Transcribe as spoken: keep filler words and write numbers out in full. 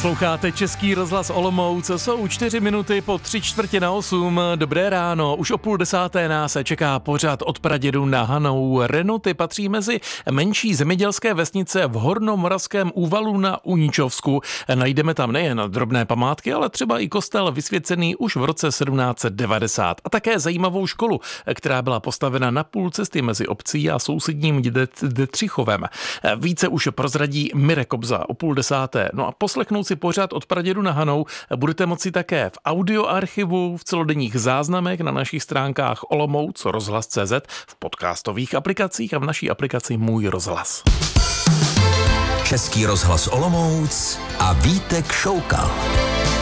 Posloucháte Český rozhlas Olomouc, jsou čtyři minuty po tři čtvrtě na osm. Dobré ráno, už o půl desáté nás čeká pořad od pradědu na Hanou. Renoty patří mezi menší zemědělské vesnice v Hornomoravském úvalu na Uničovsku. Najdeme tam nejen drobné památky, ale třeba i kostel vysvěcený už v roce sedmnáct set devadesát. A také zajímavou školu, která byla postavena na půl cesty mezi obcí a sousedním Detřichovem. Více už prozradí Mirek Kobza o půl desáté. No a poslechnout si pořád od pradědu na Hanou budete moci také v audioarchivu, v celodenních záznamech na našich stránkách Olomouc rozhlas tečka cé zet, v podcastových aplikacích a v naší aplikaci Můj rozhlas. Český rozhlas Olomouc a Vítek Šoukal.